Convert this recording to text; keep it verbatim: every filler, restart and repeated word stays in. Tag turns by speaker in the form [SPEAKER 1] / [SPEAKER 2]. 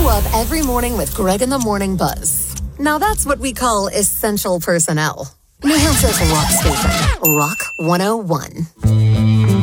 [SPEAKER 1] up every morning with Greg in the Morning Buzz. Now that's what we call essential personnel. New Hampshire's rock station, Rock one oh one.